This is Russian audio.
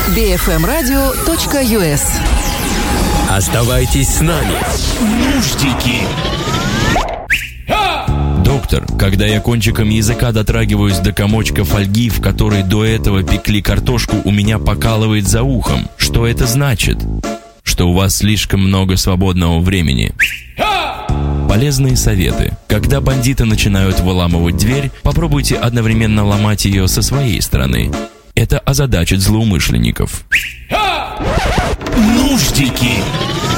bfmradio.us. Оставайтесь с нами. Нуждики. Доктор, когда я кончиком языка дотрагиваюсь до комочка фольги, в которой до этого пекли картошку, у меня покалывает за ухом. Что это значит? Что у вас слишком много свободного времени. Полезные советы. Когда бандиты начинают выламывать дверь, попробуйте одновременно ломать ее со своей стороны. Это озадачит злоумышленников. Нуждики.